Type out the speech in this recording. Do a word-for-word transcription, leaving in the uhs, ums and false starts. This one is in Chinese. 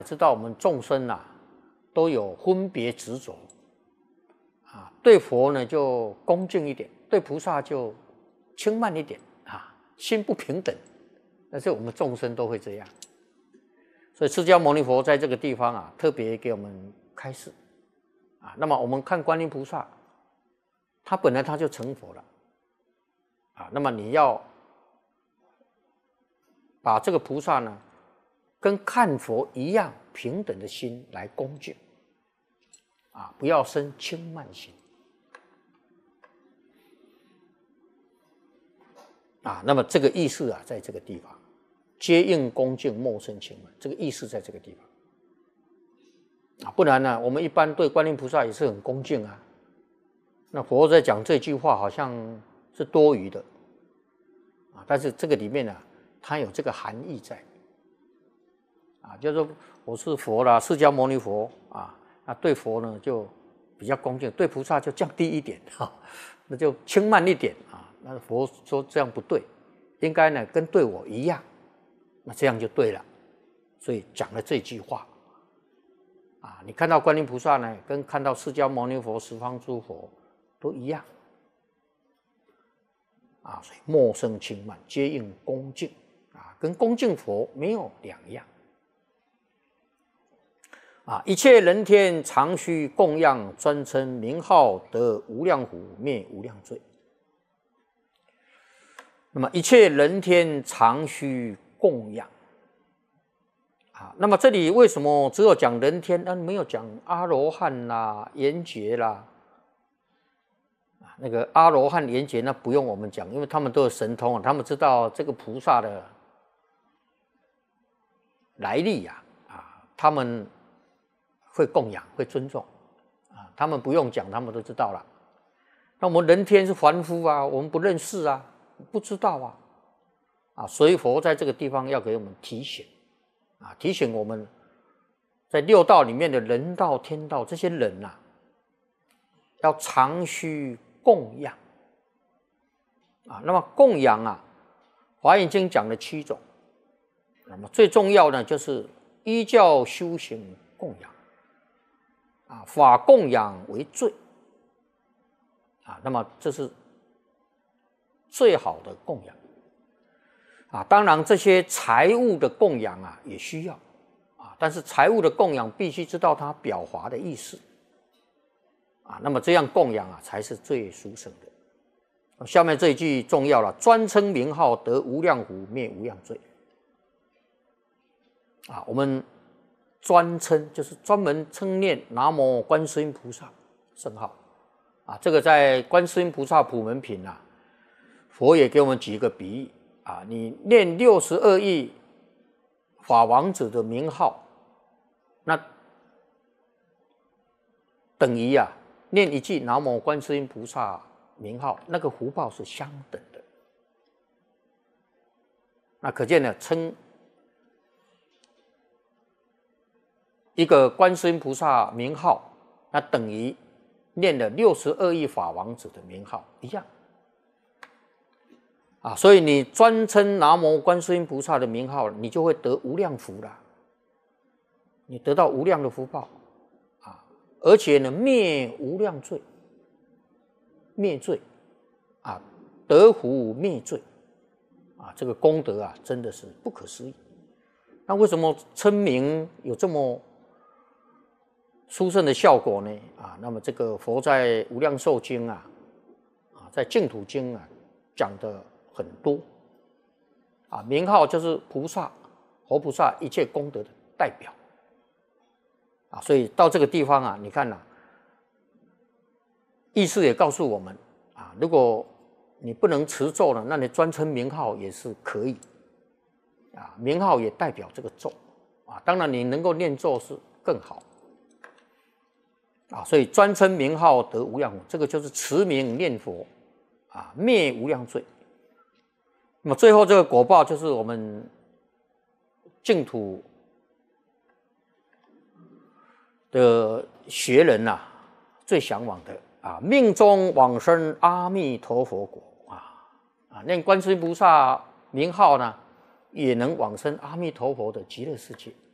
知道我们众生啊，都有分别执着啊，对佛呢就恭敬一点，对菩萨就轻慢一点啊，心不平等。但是我们众生都会这样，所以释迦牟尼佛在这个地方啊，特别给我们开示啊。那么我们看观音菩萨，他本来他就成佛了啊，那么你要把这个菩萨呢，跟看佛一样平等的心来恭敬啊，不要生轻慢心啊。那么这个意思啊，在这个地方，接应恭敬，莫生轻慢，这个意思在这个地方啊。不然呢，我们一般对观音菩萨也是很恭敬啊。那佛在讲这句话，好像是多余的啊，但是这个里面呢、啊，它有这个含义在。啊，就是说我是佛啦，释迦牟尼佛啊，那对佛呢就比较恭敬，对菩萨就降低一点哈，那就轻慢一点啊。那佛说这样不对，应该呢跟对我一样，那这样就对了。所以讲了这句话啊，你看到观音菩萨呢，跟看到释迦牟尼佛、十方诸佛都一样啊，所以莫生轻慢，皆应恭敬啊，跟恭敬佛没有两样。啊！一切人天常须供养，专称名号，得无量福，灭无量罪。那么一切人天常须供养啊。那么这里为什么只有讲人天，而没有讲阿罗汉啦、缘觉啦？啊，那个阿罗汉、缘觉那不用我们讲，因为他们都有神通啊，他们知道这个菩萨的来历呀、啊，啊，他们会供养，会尊重啊，他们不用讲，他们都知道了。那我们人天是凡夫啊，我们不认识啊，不知道啊，啊，所以佛在这个地方要给我们提醒啊，提醒我们在六道里面的人道、天道这些人啊，要常须供养啊。那么供养啊，《华严经》讲了七种，那么最重要呢，就是依教修行供养。啊，法供养为最啊，那么这是最好的供养啊。当然，这些财物的供养啊也需要啊，但是财物的供养必须知道它表华的意思啊，那么这样供养啊才是最殊胜的。下面这一句重要了：专称名号，得无量福，灭无量罪。啊，我们专称就是专门称念南无观世音菩萨圣号啊，这个在观世音菩萨普门品啊，佛也给我们举一个比喻啊，你念六十二亿法王子的名号，那等于啊念一句南无观世音菩萨名号，那个福报是相等的。那可见呢，称一个观世音菩萨名号，那等于念了六十二亿法王子的名号一样啊，所以你专称南无观世音菩萨的名号，你就会得无量福了，你得到无量的福报啊，而且呢灭无量罪，灭罪啊，得福灭罪啊，这个功德啊真的是不可思议。那为什么称名有这么殊胜的效果呢？啊，那么这个佛在《无量寿经》啊，啊，在《净土经》啊讲的很多啊，名号就是菩萨、活菩萨一切功德的代表啊，所以到这个地方啊，你看呐、啊，意思也告诉我们啊，如果你不能持咒了，那你专称名号也是可以啊，名号也代表这个咒啊，当然你能够念咒是更好。啊，所以专称名号得无量福，这个就是持名念佛啊，灭无量罪。那么最后这个果报就是我们净土的学人呐、啊、最向往的啊，命中往生阿弥陀佛国啊啊，念观世音菩萨名号呢，也能往生阿弥陀佛的极乐世界。